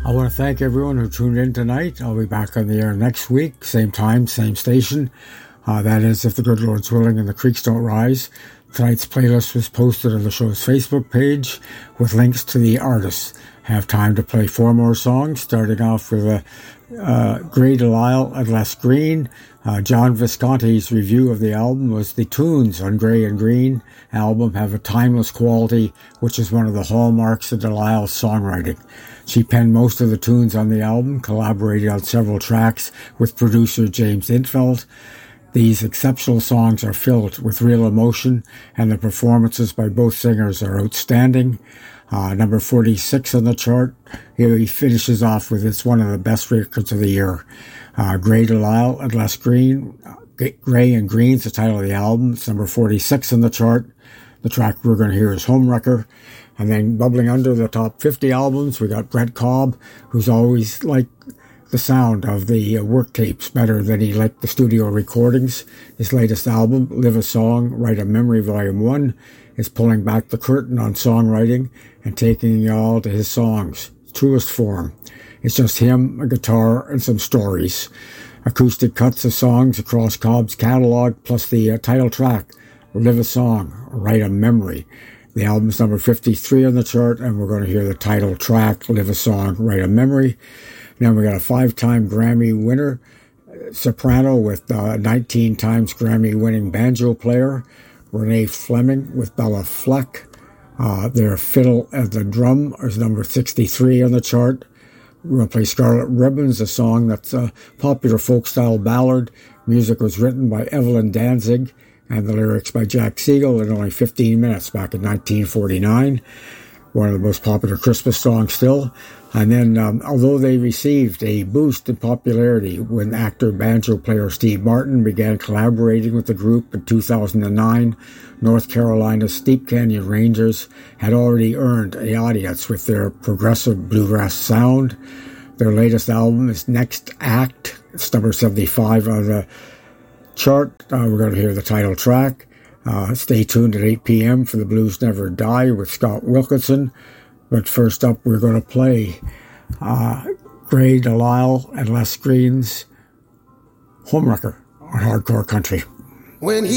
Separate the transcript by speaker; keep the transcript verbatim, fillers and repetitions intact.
Speaker 1: I want to thank everyone who tuned in tonight. I'll be back on the air next week, same time, same station. Uh, that is, if the good Lord's willing and the creeks don't rise. Tonight's playlist was posted on the show's Facebook page with links to the artists. I have time to play four more songs, starting off with a uh, Grey DeLisle and Les Green. Uh, John Visconti's review of the album was the tunes on Grey and Green album have a timeless quality, which is one of the hallmarks of DeLisle's songwriting. She penned most of the tunes on the album, collaborated on several tracks with producer James Intveld. These exceptional songs are filled with real emotion, and the performances by both singers are outstanding. Uh, number forty-six on the chart, here he finishes off with it's one of the best records of the year. Uh, Grey DeLisle and Les Green, uh, Grey and Green's the title of the album. It's number forty-six on the chart. The track we're going to hear is Homewrecker. And then bubbling under the top fifty albums, we got Brent Cobb, who's always liked the sound of the uh, work tapes better than he liked the studio recordings. His latest album, Live a Song, Write a Memory Volume one, is pulling back the curtain on songwriting and taking you all to his songs, truest form. It's just him, a guitar, and some stories. Acoustic cuts of songs across Cobb's catalog, plus the uh, title track, Live a Song, Write a Memory. The album's number fifty-three on the chart, and we're going to hear the title track, Live a Song, Write a Memory. Now we got a five-time Grammy winner, soprano with uh, nineteen times Grammy-winning banjo player, Renee Fleming with Bella Fleck. Uh, their fiddle and the drum is number sixty-three on the chart. We're going to play Scarlet Ribbons, a song that's a popular folk-style ballad. Music was written by Evelyn Danzig, and the lyrics by Jack Siegel in only fifteen minutes back in nineteen forty-nine. One of the most popular Christmas songs still. And then, um, although they received a boost in popularity when actor banjo player Steve Martin began collaborating with the group in two thousand nine, North Carolina's Steep Canyon Rangers had already earned an audience with their progressive bluegrass sound. Their latest album is Next Act. It's number seventy-five on the chart. Uh, we're going to hear the title track. Uh, stay tuned at eight p.m. for The Blues Never Die with Scott Wilkinson. But first up, we're going to play uh, Grey DeLisle and Les Green's Homewrecker on Hardcore Country.
Speaker 2: When he